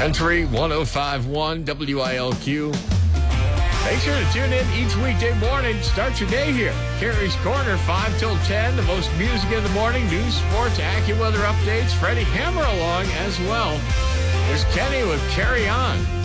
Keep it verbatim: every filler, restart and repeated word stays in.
Country one oh five point one W I L Q. Make sure to tune in each weekday morning. Start your day here. Carrie's Corner, five till ten. The most music in the morning. News, sports, AccuWeather updates. Freddie Hammer along as well. There's Kenny with Carry On.